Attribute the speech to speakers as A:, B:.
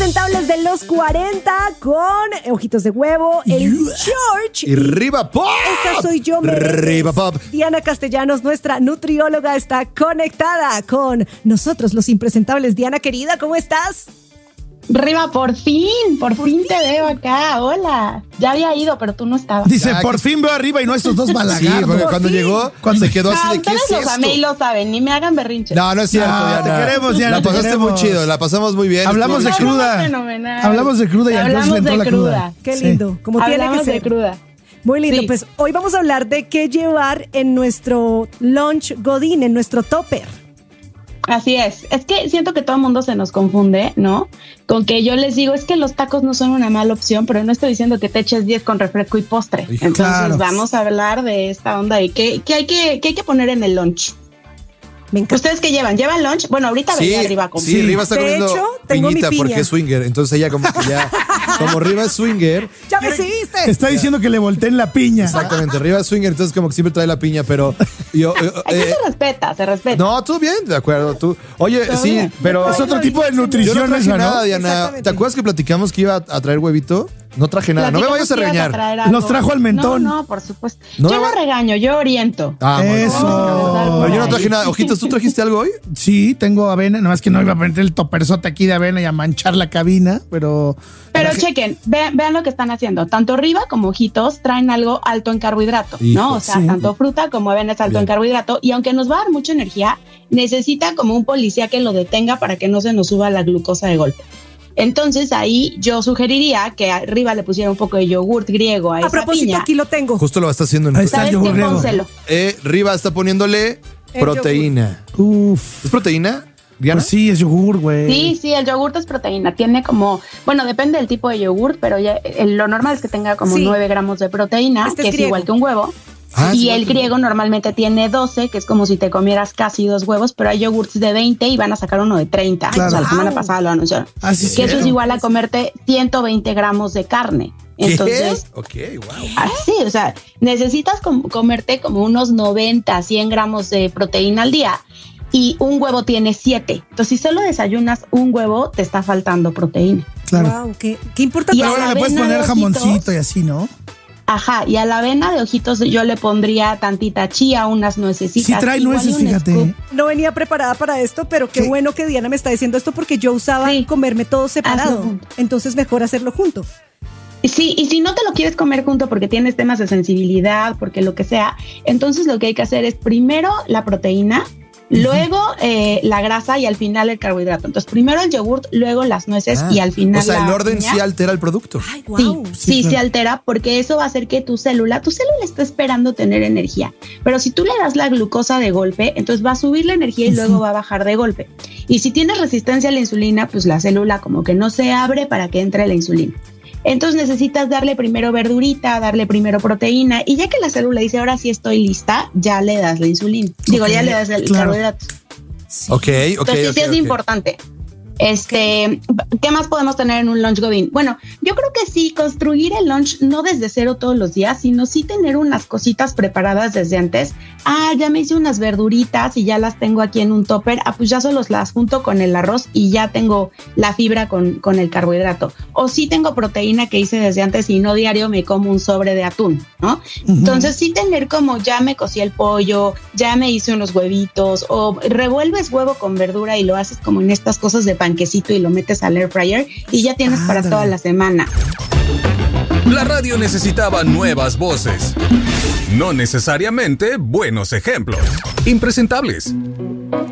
A: impresentables de los 40 con Ojitos de Huevo, el George
B: y Riva Pop.
A: Esa soy yo,
B: Riva Pop.
A: Diana Castellanos, nuestra nutrióloga, está conectada con nosotros, los impresentables. Diana, querida, ¿cómo estás?
C: Riva, por fin te veo acá. Hola. Ya había ido, pero tú no estabas.
D: Dice, por fin veo arriba y no estos dos balagardos.
B: Sí, porque cuando llegó, se quedó así de ¿qué es
C: ustedes
B: esto?
C: los amé y lo saben, ni me hagan berrinches.
B: No es cierto, Diana.
D: Te queremos, Diana.
B: La pasaste muy chido, la pasamos muy bien.
D: Hablamos de cruda.
C: Hablamos
D: de cruda y a George le entró la cruda.
A: Qué lindo, como tiene que ser.
C: De cruda.
A: Muy lindo,
C: Sí.
A: Pues hoy vamos a hablar de qué llevar en nuestro lunch godín, en nuestro topper.
C: Así es que siento que todo el mundo se nos confunde, ¿no? Con que yo les digo, es que los tacos no son una mala opción, pero no estoy diciendo que te eches 10 con refresco y postre. Entonces
D: claro.
C: Vamos a hablar de esta onda y qué hay que poner en el lunch.
A: Me encanta.
C: ¿Ustedes qué llevan? ¿Llevan lunch? Bueno, ahorita venía Riva con
B: Sí, Riva está
A: De
B: comiendo
A: hecho, tengo mi
B: piñita
A: piña.
B: porque es swinger. Entonces ella como que ya, como Riva es swinger.
A: ¡Ya me seguiste!
D: Te está diciendo que le volteen la piña.
B: Exactamente, Riva es swinger, entonces como que siempre trae la piña, pero yo...
C: Aquí se respeta.
B: No, todo bien, de acuerdo. Tú. Oye,
C: Todo
B: sí,
C: bien.
B: pero...
D: Es otro tipo de
B: Yo no
D: nutrición
B: traje
D: esa,
B: nada,
D: ¿no?
B: Diana.
A: Exactamente.
B: ¿Te acuerdas que platicamos que iba a traer huevito? No traje nada. No me vayas a regañar.
D: Nos trajo al mentón.
C: No, por supuesto.
B: No,
C: yo
B: no.
C: no regaño, yo oriento.
B: Bueno.
D: Eso.
B: Pero yo no traje nada. Ojitos, ¿tú trajiste algo hoy?
D: Sí, tengo avena, nada más que no iba a poner el toperzote aquí de avena y a manchar la cabina, pero...
C: Pero chequen, vean lo que están haciendo. Tanto Riva como Ojitos traen algo alto en carbohidrato,
B: Hijo,
C: ¿no? O sea,
D: sí.
C: tanto fruta como avena es alto
B: Bien.
C: en carbohidrato. Y aunque nos va a dar mucha energía, necesita como un policía que lo detenga para que no se nos suba la glucosa de golpe. Entonces ahí yo sugeriría que arriba le pusiera un poco de yogurt griego a esa
A: A propósito,
C: piña.
A: aquí lo tengo.
B: Justo lo está haciendo en
D: Ahí está el
C: ¿Sabes
D: yogur
C: qué?
D: griego.
C: Pónselo.
B: Riva está poniéndole
A: El
B: proteína.
D: Uf.
B: ¿Es proteína, Diana?
D: Pues sí, es yogur, güey.
C: Sí, el yogurt es proteína. Tiene como, bueno, depende del tipo de yogurt, pero ya lo normal es que tenga como
A: Sí.
C: 9 gramos de proteína,
A: Este
C: que
A: es
C: es
A: griego.
C: igual que un huevo.
B: Ah,
C: Y
B: sí,
C: el
B: sí.
C: griego normalmente tiene 12, que es como si te comieras casi 2 huevos, pero hay yogurts de 20 y van a sacar uno de 30.
D: Claro.
C: O sea, la semana
A: Wow.
C: pasada lo anunciaron.
D: Ah, sí,
C: Que eso es
D: cierto.
C: igual a comerte 120 gramos de carne. Entonces,
B: Ok, wow.
C: así, o sea, necesitas comerte como unos 90, 100 gramos de proteína al día y un huevo tiene 7. Entonces, si solo desayunas un huevo, te está faltando proteína.
D: Claro.
A: Wow, qué importante.
C: Y
D: Pero
C: a
D: bueno,
C: la
D: le puedes
C: avena
D: poner
C: de
D: jamoncito
C: Ojitos.
D: y así, ¿no?
C: Ajá, y a la avena de Ojitos yo le pondría tantita chía, unas nuecesitas.
D: Sí trae
C: igual y
D: nueces,
C: un
D: fíjate.
C: scoop.
A: No venía preparada para esto, pero qué
D: ¿Qué?
A: bueno que Diana me está diciendo esto porque yo usaba
C: Sí.
A: comerme todo separado.
C: Hazlo junto.
A: Entonces mejor hacerlo junto.
C: Sí, y si no te lo quieres comer junto porque tienes temas de sensibilidad, porque lo que sea, entonces lo que hay que hacer es primero la proteína, luego la grasa y al final el carbohidrato. Entonces primero el yogurt, luego las nueces y al final
B: O sea, el
C: la
B: orden
C: piña.
B: sí altera el producto.
A: Ay,
C: Sí,
A: wow.
C: sí,
D: claro.
C: se altera porque eso va a hacer que tu célula está esperando tener energía. Pero si tú le das la glucosa de golpe, entonces va a subir la energía y luego va a bajar de golpe. Y si tienes resistencia a la insulina, pues la célula como que no se abre para que entre la insulina. Entonces necesitas darle primero verdurita, darle primero proteína y ya que la célula dice ahora sí estoy lista, ya le das la insulina. Digo,
D: Ok,
C: ya le das el
D: claro.
C: carbohidrato.
B: Ok.
C: Entonces sí es importante. ¿Qué más podemos tener en un lunch godín? Bueno, yo creo que sí, construir el lunch no desde cero todos los días, sino sí tener unas cositas preparadas desde antes. Ya me hice unas verduritas y ya las tengo aquí en un topper. Pues ya solo las junto con el arroz y ya tengo la fibra con el carbohidrato. O sí tengo proteína que hice desde antes y no diario me como un sobre de atún, ¿no? Entonces sí tener como ya me cocí el pollo, ya me hice unos huevitos o revuelves huevo con verdura y lo haces como en estas cosas de panquecito y lo metes al air fryer y ya tienes para
D: Ándale.
C: toda la semana.
E: La radio necesitaba nuevas voces, no necesariamente buenos ejemplos. Impresentables.